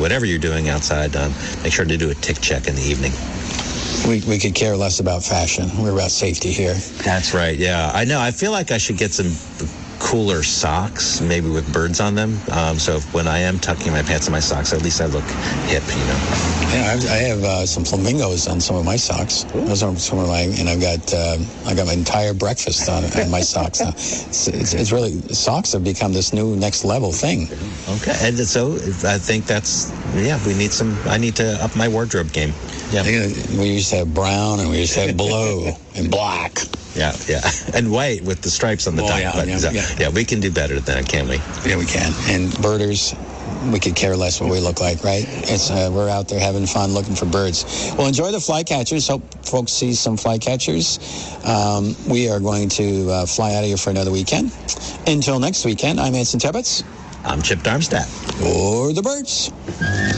whatever you're doing outside, make sure to do a tick check in the evening. We could care less about fashion. We're about safety here. That's right, yeah. I know. I feel like I should get some cooler socks, maybe with birds on them. So when I am tucking my pants in my socks, at least I look hip, Yeah, I have some flamingos on some of my socks. Those are some of my, and I got my entire breakfast on my socks. It's really, socks have become this new next level thing. Okay, and so I think I need to up my wardrobe game. Yeah. We used to have brown, and we used to have blue and black. Yeah, and white with the stripes on the top. Yeah, we can do better than that, can't we? Yeah, we can. And birders, we could care less what we look like, right? It's we're out there having fun looking for birds. Well, enjoy the flycatchers. Hope folks see some flycatchers. We are going to fly out of here for another weekend. Until next weekend, I'm Anson Tebbetts. I'm Chip Darmstadt. For the birds.